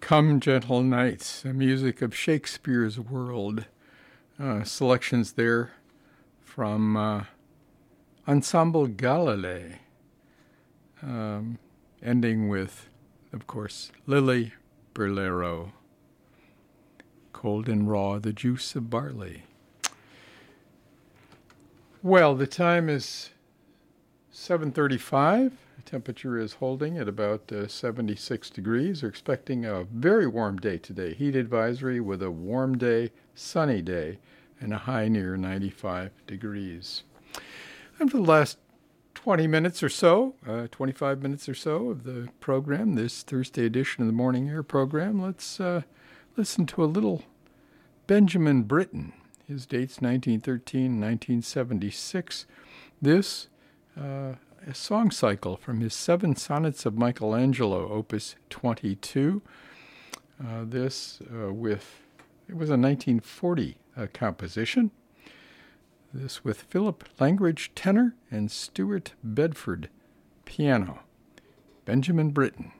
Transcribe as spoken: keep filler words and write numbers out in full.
Come, Gentle Knights, the music of Shakespeare's world. Uh, selections there from uh, Ensemble Galilei, um, ending with, of course, Lily Berlero. Cold and raw, the juice of barley. Well, the time is seven thirty-five. The temperature is holding at about uh, seventy-six degrees. We're expecting a very warm day today. Heat advisory with a warm day, sunny day, and a high near ninety-five degrees. And for the last twenty minutes or so, uh, twenty-five minutes or so of the program, this Thursday edition of the Morning Air program, let's uh, listen to a little Benjamin Britten. His dates nineteen thirteen, nineteen seventy-six. This, uh, a song cycle from his Seven Sonnets of Michelangelo, Opus twenty-two. Uh, this uh, with, it was a nineteen forty uh, composition. This with Philip Langridge tenor and Stuart Bedford piano. Benjamin Britten.